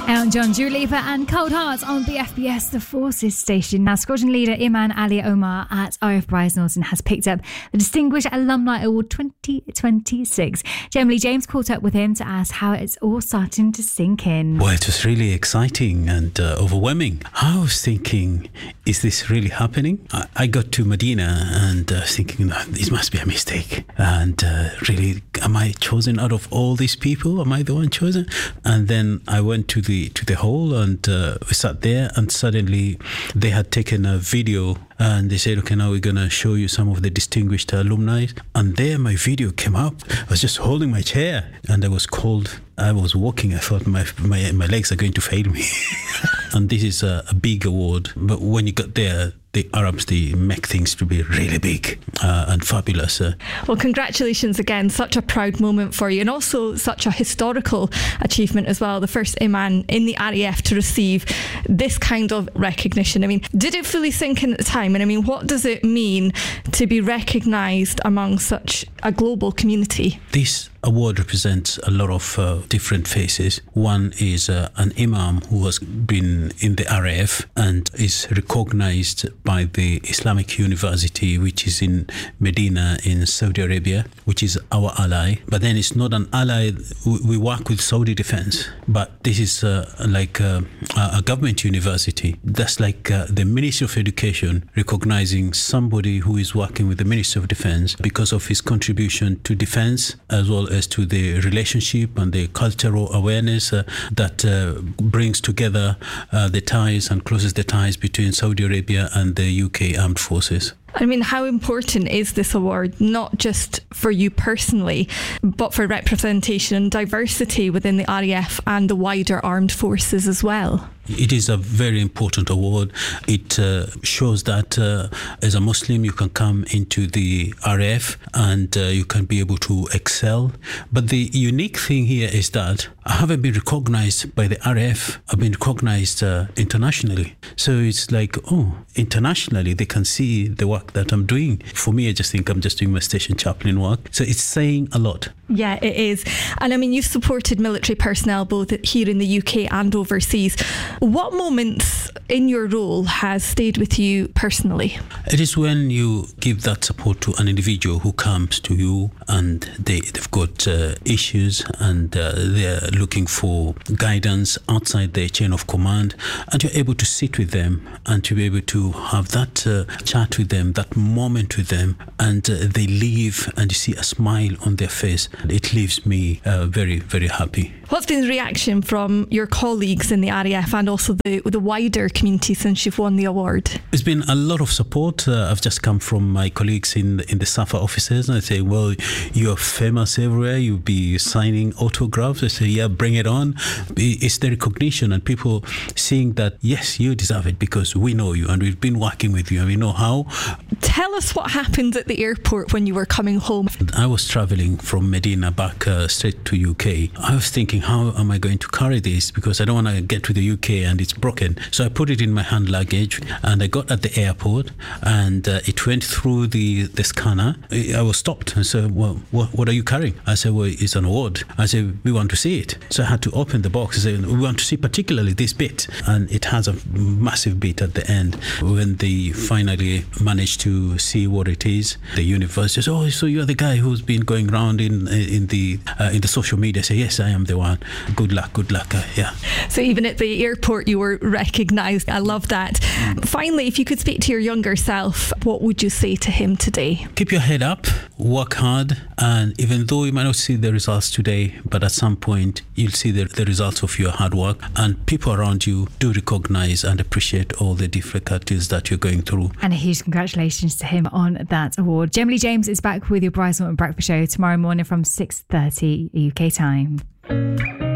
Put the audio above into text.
Elton John, Dua Lipa and Cold Hearts on the FBS The Forces station. Now, squadron leader Iman Ali Omar at RAF Brize Norton has picked up the Distinguished Alumni Award 2026. Gemma James caught up with him to ask how it's all starting to sink in. Well, it was really exciting and overwhelming. I was thinking, is this really happening? I got to Medina and thinking, this must be a mistake. And really, am I chosen out of all these people? Am I the one chosen? And then I went to the hall and we sat there, and suddenly they had taken a video and they said, okay, now we're going to show you some of the distinguished alumni. And there my video came up. I was just holding my chair and I was cold. I was walking. I thought my legs are going to fail me. And this is a big award. But when you got there, the Arabs, they make things to be really big and fabulous. Well, congratulations again. Such a proud moment for you, and also such a historical achievement as well. The first Imam in the RAF to receive this kind of recognition. I mean, did it fully sink in at the time? And I mean, what does it mean to be recognised among such a global community? This award represents a lot of different faces. One is an Imam who has been in the RAF and is recognised by the Islamic University, which is in Medina in Saudi Arabia, which is our ally. But then it's not an ally. We work with Saudi Defense, but this is like a government university. That's like the Ministry of Education recognizing somebody who is working with the Ministry of Defense because of his contribution to defense, as well as to the relationship and the cultural awareness that brings together the ties and closes the ties between Saudi Arabia and the UK Armed Forces. I mean, how important is this award, not just for you personally, but for representation and diversity within the RAF and the wider armed forces as well? It is a very important award. It shows that as a Muslim, you can come into the RAF and you can be able to excel. But the unique thing here is that I haven't been recognized by the RAF. I've been recognized internationally. So it's like, internationally, they can see the work that I'm doing. For me, I just think I'm just doing my station chaplain work. So it's saying a lot. Yeah, it is. And I mean, you've supported military personnel both here in the UK and overseas. What moments in your role has stayed with you personally? It is when you give that support to an individual who comes to you and they've got issues and they're looking for guidance outside their chain of command, and you're able to sit with them and to be able to have that chat with them, that moment with them, and they leave and you see a smile on their face. It leaves me very, very happy. What's been the reaction from your colleagues in the RAF and also the wider community since you've won the award? There's been a lot of support. I've just come from my colleagues in the SAFA offices, and I say, well, you're famous everywhere. You'll be signing autographs. I say, yeah, bring it on. It's the recognition and people seeing that, yes, you deserve it because we know you and we've been working with you and we know how. Tell us what happened at the airport when you were coming home. I was traveling from Medina back straight to UK. I was thinking, how am I going to carry this? Because I don't want to get to the UK and it's broken. So I put it in my hand luggage and I got at the airport and it went through the scanner. I was stopped and said, well, what are you carrying? I said, well, it's an award. I said, we want to see it. So I had to open the box and say, we want to see particularly this bit. And it has a massive bit at the end. When they finally managed to see what it is, the university says, oh, so you're the guy who's been going around in the social media. I say, yes, I am the one. Good luck. Yeah. So even at the airport, you were recognised. I love that. Finally, if you could speak to your younger self, what would you say to him today? Keep your head up, work hard, and even though you might not see the results today, but at some point you'll see the results of your hard work, and people around you do recognise and appreciate all the difficulties that you're going through. And a huge congratulations to him on that award. Gemma James is back with your Brize Norton Breakfast Show tomorrow morning from 6:30 UK time.